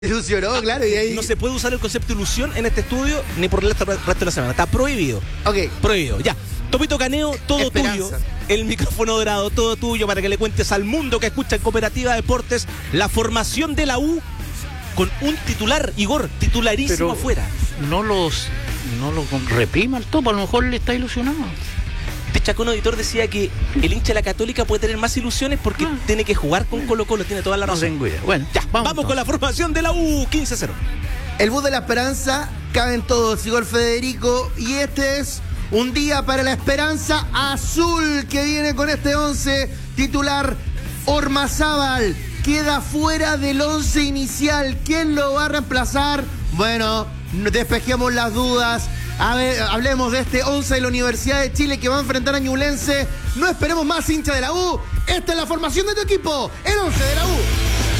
Ilusionó, claro, y ahí... No se puede usar el concepto ilusión en este estudio ni por el resto de la semana. Está prohibido. Ok. Prohibido, ya. Topito Caneo, todo Esperanza. tuyo. El micrófono dorado, todo tuyo para que le cuentes al mundo que escucha en Cooperativa Deportes la formación de la U con un titular, Igor, titularísimo Pero afuera. No lo reprima el Topo, a lo mejor le está ilusionado. De Chacón Auditor decía que el hincha de la Católica puede tener más ilusiones porque tiene que jugar con Colo-Colo, tiene toda la No razón. tengo idea. Bueno, Ya, vamos con la formación de la U, 15-0. El bus de la esperanza, caben todos, Igor Federico, y este es un día para la esperanza azul que viene con este 11 titular. Ormazábal queda fuera del 11 inicial. ¿Quién lo va a reemplazar? Bueno, despejemos las dudas. A ver, hablemos de este 11 de la Universidad de Chile que va a enfrentar a Ñublense. No esperemos más, hincha de la U. Esta es la formación de tu equipo, el 11 de la U.